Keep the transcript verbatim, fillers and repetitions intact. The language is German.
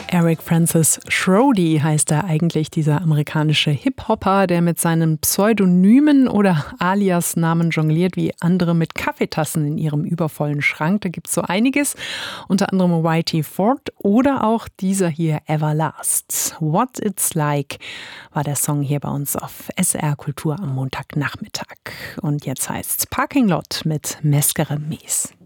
Eric Francis Schrody heißt er eigentlich, dieser amerikanische Hip-Hopper, der mit seinen Pseudonymen oder Alias-Namen jongliert, wie andere mit Kaffeetassen in ihrem übervollen Schrank. Da gibt es so einiges, unter anderem Whitey Ford oder auch dieser hier Everlast. What It's Like war der Song hier bei uns auf S R Kultur am Montagnachmittag. Und jetzt heißt's Parking Lot mit Mescere Mies.